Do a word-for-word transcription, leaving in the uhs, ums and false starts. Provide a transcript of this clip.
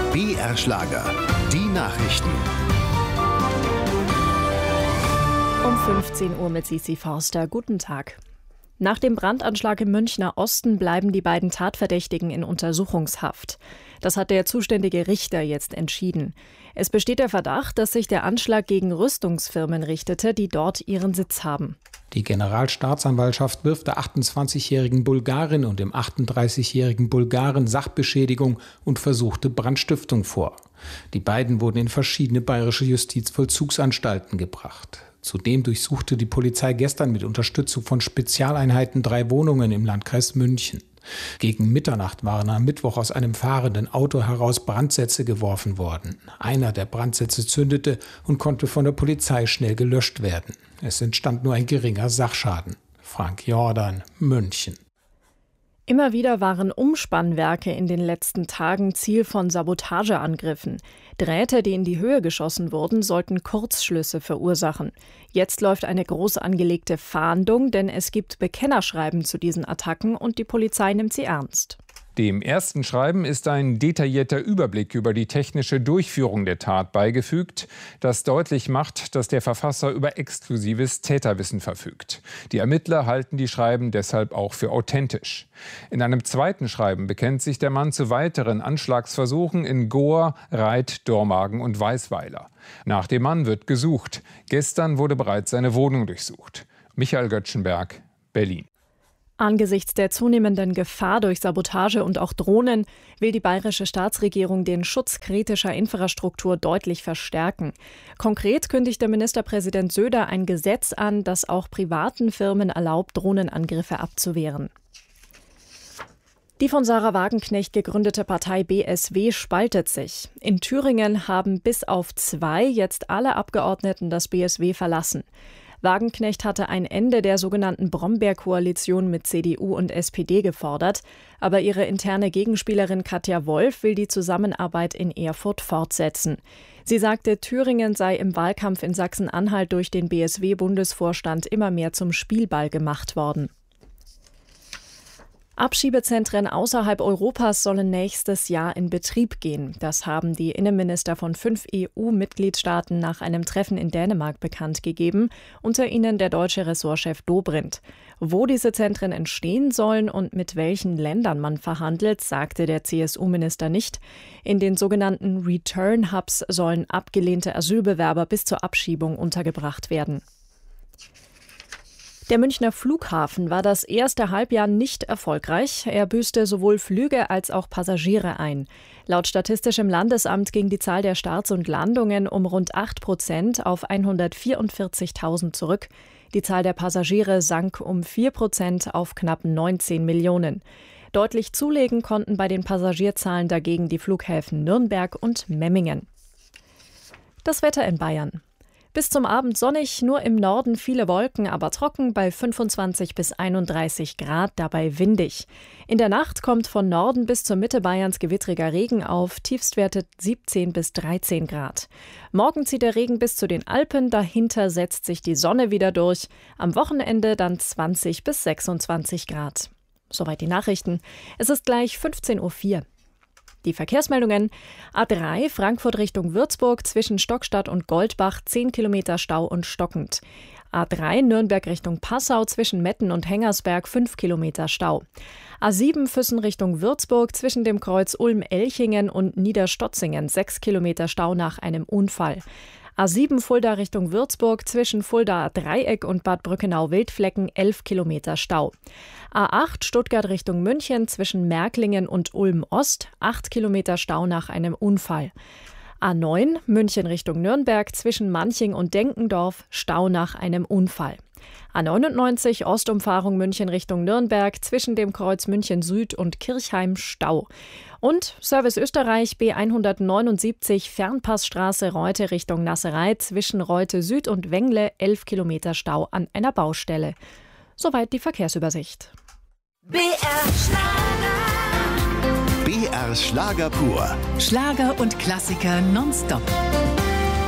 B R Schlager, die Nachrichten. Um fünfzehn Uhr mit Sisi Forster. Guten Tag. Nach dem Brandanschlag im Münchner Osten bleiben die beiden Tatverdächtigen in Untersuchungshaft. Das hat der zuständige Richter jetzt entschieden. Es besteht der Verdacht, dass sich der Anschlag gegen Rüstungsfirmen richtete, die dort ihren Sitz haben. Die Generalstaatsanwaltschaft wirft der achtundzwanzigjährigen Bulgarin und dem achtunddreißigjährigen Bulgaren Sachbeschädigung und versuchte Brandstiftung vor. Die beiden wurden in verschiedene bayerische Justizvollzugsanstalten gebracht. Zudem durchsuchte die Polizei gestern mit Unterstützung von Spezialeinheiten drei Wohnungen im Landkreis München. Gegen Mitternacht waren am Mittwoch aus einem fahrenden Auto heraus Brandsätze geworfen worden. Einer der Brandsätze zündete und konnte von der Polizei schnell gelöscht werden. Es entstand nur ein geringer Sachschaden. Frank Jordan, München. Immer wieder waren Umspannwerke in den letzten Tagen Ziel von Sabotageangriffen. Drähte, die in die Höhe geschossen wurden, sollten Kurzschlüsse verursachen. Jetzt läuft eine groß angelegte Fahndung, denn es gibt Bekennerschreiben zu diesen Attacken und die Polizei nimmt sie ernst. Dem ersten Schreiben ist ein detaillierter Überblick über die technische Durchführung der Tat beigefügt, das deutlich macht, dass der Verfasser über exklusives Täterwissen verfügt. Die Ermittler halten die Schreiben deshalb auch für authentisch. In einem zweiten Schreiben bekennt sich der Mann zu weiteren Anschlagsversuchen in Goa, Reit, Dormagen und Weißweiler. Nach dem Mann wird gesucht. Gestern wurde bereits seine Wohnung durchsucht. Michael Göttschenberg, Berlin. Angesichts der zunehmenden Gefahr durch Sabotage und auch Drohnen will die bayerische Staatsregierung den Schutz kritischer Infrastruktur deutlich verstärken. Konkret kündigte Ministerpräsident Söder ein Gesetz an, das auch privaten Firmen erlaubt, Drohnenangriffe abzuwehren. Die von Sarah Wagenknecht gegründete Partei B S W spaltet sich. In Thüringen haben bis auf zwei jetzt alle Abgeordneten das B S W verlassen. Wagenknecht hatte ein Ende der sogenannten Brombeer-Koalition mit C D U und S P D gefordert, aber ihre interne Gegenspielerin Katja Wolf will die Zusammenarbeit in Erfurt fortsetzen. Sie sagte, Thüringen sei im Wahlkampf in Sachsen-Anhalt durch den B S W-Bundesvorstand immer mehr zum Spielball gemacht worden. Abschiebezentren außerhalb Europas sollen nächstes Jahr in Betrieb gehen. Das haben die Innenminister von fünf E U-Mitgliedstaaten nach einem Treffen in Dänemark bekannt gegeben, unter ihnen der deutsche Ressortchef Dobrindt. Wo diese Zentren entstehen sollen und mit welchen Ländern man verhandelt, sagte der C S U-Minister nicht. In den sogenannten Return Hubs sollen abgelehnte Asylbewerber bis zur Abschiebung untergebracht werden. Der Münchner Flughafen war das erste Halbjahr nicht erfolgreich. Er büßte sowohl Flüge als auch Passagiere ein. Laut Statistischem Landesamt ging die Zahl der Starts und Landungen um rund acht Prozent auf hundertvierundvierzigtausend zurück. Die Zahl der Passagiere sank um vier Prozent auf knapp neunzehn Millionen. Deutlich zulegen konnten bei den Passagierzahlen dagegen die Flughäfen Nürnberg und Memmingen. Das Wetter in Bayern. Bis zum Abend sonnig, nur im Norden viele Wolken, aber trocken bei fünfundzwanzig bis einunddreißig Grad, dabei windig. In der Nacht kommt von Norden bis zur Mitte Bayerns gewittriger Regen auf, Tiefstwerte siebzehn bis dreizehn Grad. Morgen zieht der Regen bis zu den Alpen, dahinter setzt sich die Sonne wieder durch. Am Wochenende dann zwanzig bis sechsundzwanzig Grad. Soweit die Nachrichten. Es ist gleich fünfzehn Uhr vier. Die Verkehrsmeldungen: A drei Frankfurt Richtung Würzburg zwischen Stockstadt und Goldbach zehn Kilometer Stau und stockend. A drei Nürnberg Richtung Passau zwischen Metten und Hengersberg fünf Kilometer Stau. A sieben Füssen Richtung Würzburg zwischen dem Kreuz Ulm-Elchingen und Niederstotzingen sechs Kilometer Stau nach einem Unfall. A sieben Fulda Richtung Würzburg zwischen Fulda Dreieck und Bad Brückenau-Wildflecken elf Kilometer Stau. A acht Stuttgart Richtung München zwischen Märklingen und Ulm-Ost acht Kilometer Stau nach einem Unfall. A neun München Richtung Nürnberg zwischen Manching und Denkendorf Stau nach einem Unfall. A neunundneunzig Ostumfahrung München Richtung Nürnberg zwischen dem Kreuz München Süd und Kirchheim Stau. Und Service Österreich B hundertneunundsiebzig Fernpassstraße Reute Richtung Nasserei zwischen Reute Süd und Wengle elf Kilometer Stau an einer Baustelle. Soweit die Verkehrsübersicht. B R Schlager. B R Schlager pur. Schlager und Klassiker nonstop.